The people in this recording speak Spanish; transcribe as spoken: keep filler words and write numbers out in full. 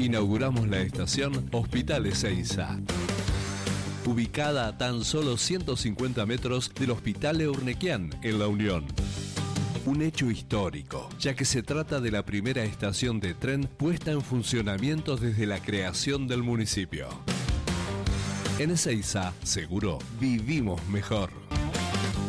inauguramos la estación Hospital Ezeiza, ubicada a tan solo ciento cincuenta metros del Hospital Eurnequian en La Unión. Un hecho histórico, ya que se trata de la primera estación de tren puesta en funcionamiento desde la creación del municipio. En Ezeiza, seguro, vivimos mejor.